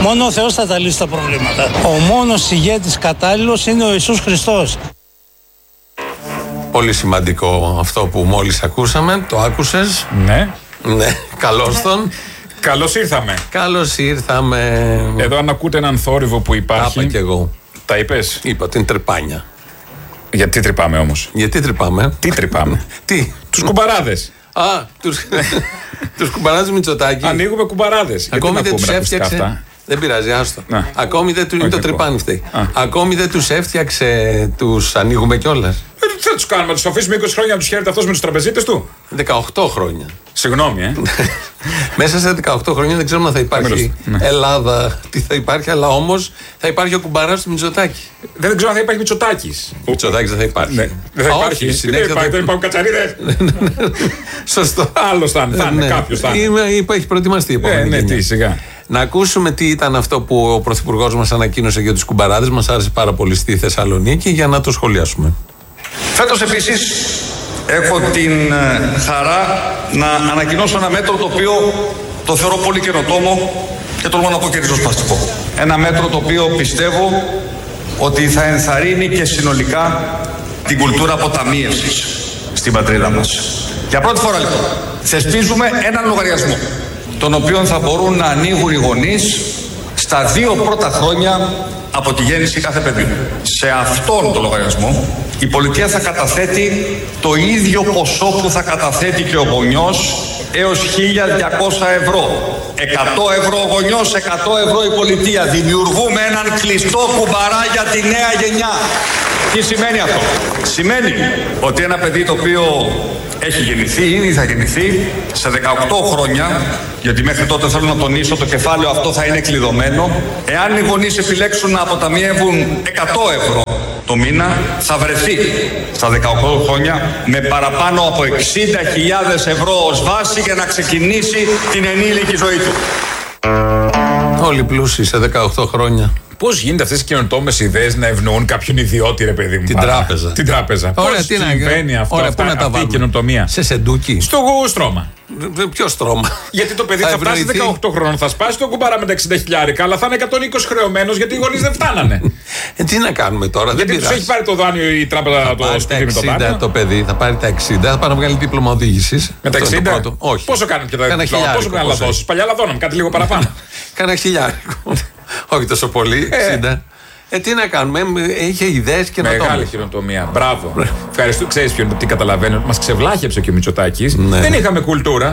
Μόνο ο Θεός θα τα λύσει τα προβλήματα. Ο μόνος ηγέτης κατάλληλος είναι ο Ιησούς Χριστός. Πολύ σημαντικό αυτό που μόλις ακούσαμε. Το άκουσες? Ναι. Ναι, καλώς τον. Καλώς ήρθαμε. Καλώς ήρθαμε. Εδώ αν ακούτε έναν θόρυβο που υπάρχει. Τα είπα κι εγώ. Τα είπες? Είπα την τρυπάνια. Γιατί τρυπάμε όμως? Γιατί τρυπάμε? Τι τρυπάμε? Τι? Τους κουμπαράδες. Α, τους κουμπαράδες Μητσοτάκη. Ανοίγουμε κουμπαράδες. Ακόμη δεν τους έφτιαξε. Δεν πειράζει, άστο. Ακόμη δεν του είναι το τρυπάνι φταίει. Ακόμη δεν τους έφτιαξε, τους ανοίγουμε κιόλας. Τι θα τους κάνουμε, τους αφήσουμε 20 χρόνια να τους χαίρεται αυτός με τους τραπεζίτες του? 18 χρόνια. Συγγνώμη, Μέσα σε 18 χρόνια δεν ξέρουμε αν θα υπάρχει Ελλάδα, τι θα υπάρχει, αλλά όμως θα υπάρχει ο κουμπαράς του Μητσοτάκη. Δεν ξέρω αν θα υπάρχει Μητσοτάκης. Μητσοτάκης δεν θα υπάρχει. Δεν θα υπάρχει. Δεν υπάρχουν κατσαρίδες. Σωστό. Άλλος θα είναι, κάποιος θα είναι. Έχει προετοιμαστεί η επόμενη Ναι, γενιά. τι, σιγά. Να ακούσουμε τι ήταν αυτό που ο Πρωθυπουργός μας ανακοίνωσε για τους κουμπαράδες. Μας άρεσε πάρα πολύ στη Θεσσαλονίκη, για να το σχολιάσουμε. Φέτος επίσης έχω την χαρά να ανακοινώσω ένα μέτρο το οποίο το θεωρώ πολύ καινοτόμο και τολμώ να πω και ριζοσπαστικό. Ένα μέτρο το οποίο πιστεύω ότι θα ενθαρρύνει και συνολικά την κουλτούρα αποταμίευσης στην πατρίδα μας. Για πρώτη φορά λοιπόν θεσπίζουμε έναν λογαριασμό τον οποίο θα μπορούν να ανοίγουν οι γονείς στα 2 πρώτα χρόνια από τη γέννηση κάθε παιδιού. Σε αυτόν τον λογαριασμό η πολιτεία θα καταθέτει το ίδιο ποσό που θα καταθέτει και ο γονιός έως 1.200 ευρώ. 100 ευρώ ο γονιός, 100 ευρώ η πολιτεία. Δημιουργούμε έναν κλειστό κουμπαρά για τη νέα γενιά. Τι σημαίνει αυτό? Σημαίνει ότι ένα παιδί το οποίο έχει γεννηθεί, ήδη θα γεννηθεί σε 18 χρόνια, γιατί μέχρι τότε θέλω να τονίσω το κεφάλαιο αυτό θα είναι κλειδωμένο. Εάν οι γονείς επιλέξουν να αποταμιεύουν 100 ευρώ το μήνα, θα βρεθεί στα 18 χρόνια με παραπάνω από 60.000 ευρώ ως βάση για να ξεκινήσει την ενήλικη ζωή του. Όλοι πλούσιοι σε 18 χρόνια. Πώς γίνεται αυτές οι καινοτόμες ιδέες να ευνοούν κάποιον ιδιώτη, ρε παιδί μου? Την τράπεζα. Την τράπεζα. Πώς συμβαίνει αυτό? Ωραία, πού να τα αυτή η καινοτομία? Σε σεντούκι. Στο στρώμα. Ποιο στρώμα? Γιατί το παιδί θα φτάσει 18 χρόνων, θα σπάσει το κουμπάρα με τα 60.000, αλλά θα είναι 120 χρεωμένος γιατί οι γονείς δεν φτάνανε. Τι να κάνουμε τώρα? Γιατί τους έχει πάρει το δάνειο η τράπεζα το σπίτι με το δάνειο. Το παιδί θα πάρει τα 60, θα πάει να βγάλει δίπλωμα οδήγησης. Με τα 60? Όχι. Πόσο κάνουν και τα δίπλωμα? Πόσο κάνουν να λαδώσεις? Παλιά λαδώναμε κάτι λίγο παραπάνω. Κάνα 1.000. Όχι τόσο πολύ, 60. Τι να κάνουμε, είχε ιδέες και μεγάλη χειροτομία. Μπράβο. Ευχαριστώ. Ξέρεις τι καταλαβαίνω? Μας ξεβλάχεψε και ο Μητσοτάκης. Ναι. Δεν είχαμε κουλτούρα.